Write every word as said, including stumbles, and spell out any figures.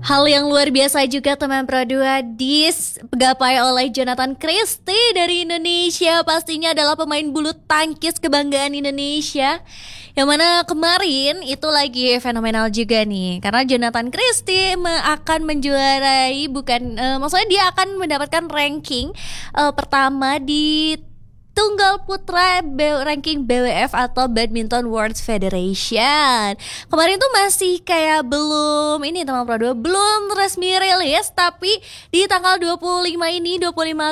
Hal yang luar biasa juga teman Pro dua digapai oleh Jonathan Christie dari Indonesia. Pastinya adalah pemain bulu tangkis kebanggaan Indonesia, yang mana kemarin itu lagi fenomenal juga nih, karena Jonathan Christie me- akan menjuarai, bukan eh, maksudnya dia akan mendapatkan ranking eh, pertama di tunggal putra B- ranking B W F atau Badminton World Federation. Kemarin tuh masih kayak belum ini teman Pro dua belum resmi rilis, tapi di tanggal dua puluh lima ini dua puluh lima